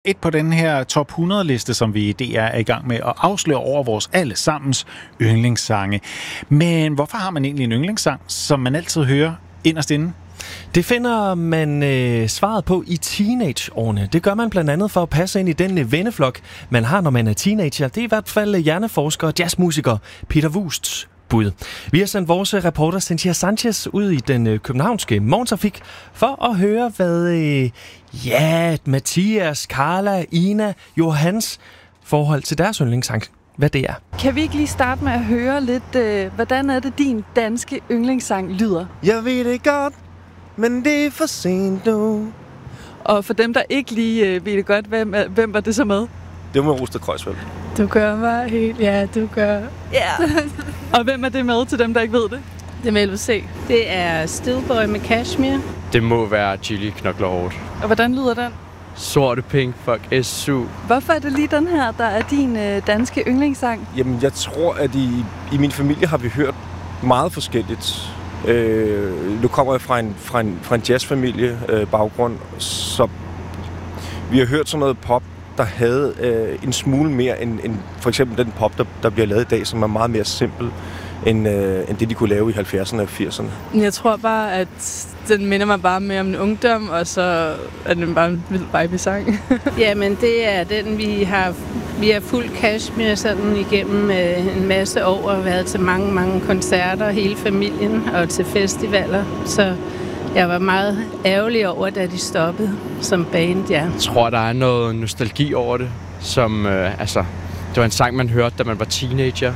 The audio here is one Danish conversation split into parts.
Et på den her top 100-liste, som vi i DR er i gang med at afsløre over vores allesammens yndlingssange. Men hvorfor har man egentlig en yndlingssang, som man altid hører inderst inde? Det finder man svaret på i teenageårene. Det gør man blandt andet for at passe ind i den venneflok, man har, når man er teenager. Det er i hvert fald hjerneforsker og jazzmusiker Peter Vusts bud. Vi har sendt vores reporter Cynthia Sanchez ud i den københavnske morgentrafik for at høre, hvad Mathias, Carla, Ina, Johans forhold til deres yndlingssang, hvad det er. Kan vi ikke lige starte med at høre lidt, hvordan er det din danske yndlingssang lyder? Jeg ved det godt, men det er for sent nu. Og for dem, der ikke lige ved det godt, hvem var det så med? Det var Ruster Kreuzfeldt. Du gør mig helt, ja, du gør. Ja. Og hvem er det med til dem, der ikke ved det? Det er med LVC. Det er Stillboy med Kashmir. Det må være Chili knokler hårdt. Og hvordan lyder den? Sorte penge, fuck SU. Hvorfor er det lige den her, der er din danske yndlingssang? Jamen, jeg tror, at i min familie har vi hørt meget forskelligt. Nu kommer jeg fra en jazzfamilie baggrund, så vi har hørt sådan noget pop, der havde en smule mere end for eksempel den pop, der bliver lavet i dag, som er meget mere simpel end det, de kunne lave i 70'erne og 80'erne. Jeg tror bare, at den minder mig bare mere om en ungdom, og så er den bare en vild vibe-sang. Jamen, det er den, vi har fulgt Kashmir sådan igennem en masse år og været til mange, mange koncerter, hele familien og til festivaler. Så jeg var meget ærgerlig over, da de stoppede som band, ja. Jeg tror, der er noget nostalgi over det, som det var en sang, man hørte, da man var teenager.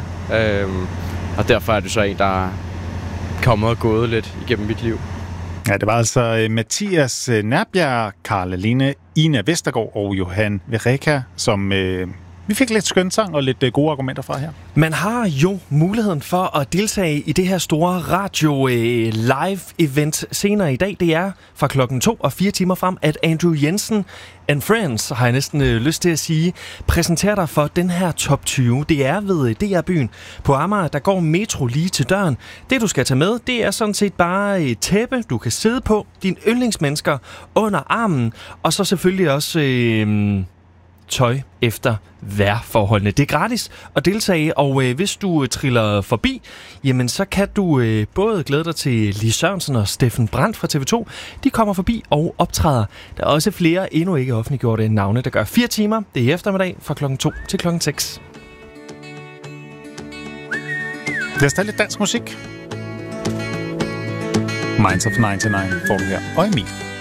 Og derfor er det så en, der er kommet og gået lidt igennem mit liv. Ja, det var altså Mathias Nærbjerg, Carla Line, Ina Vestergaard og Johan Vereka, som vi fik lidt skøn sang og lidt gode argumenter fra her. Man har jo muligheden for at deltage i det her store radio live event senere i dag. Det er fra 2:00 og 4 timer frem, at Andrew Jensen and Friends, har jeg næsten lyst til at sige, præsenterer dig for den her top 20. Det er ved DR-byen på Amager, der går metro lige til døren. Det du skal tage med, det er sådan set bare et tæppe, du kan sidde på, dine yndlingsmennesker under armen, og så selvfølgelig også tøj efter vejrforholdene. Det er gratis at deltage, og hvis du triller forbi, jamen så kan du både glæde dig til Lis Sørensen og Steffen Brandt fra TV2. De kommer forbi og optræder. Der er også flere endnu ikke offentliggjorte navne, der gør 4 timer. Det er i eftermiddag fra 2:00 til 6:00. Lad os tage lidt dansk musik. Minds of 99 får du her. Og Emil.